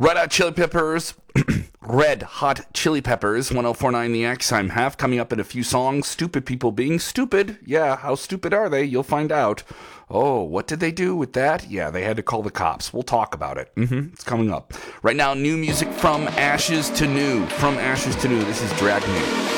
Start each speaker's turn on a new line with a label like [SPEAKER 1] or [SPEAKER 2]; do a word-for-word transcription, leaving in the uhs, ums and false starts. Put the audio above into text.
[SPEAKER 1] Red Hot Chili Peppers, Red Hot Chili Peppers, ten forty-nine The X. I'm half coming up in a few songs. Stupid people being stupid. Yeah, how stupid are they? You'll find out. Oh, what did they do with that? Yeah, they had to call the cops. We'll talk about it. Mm-hmm. It's coming up. Right now, new music from Ashes to New. From Ashes to New. This is Drag Me.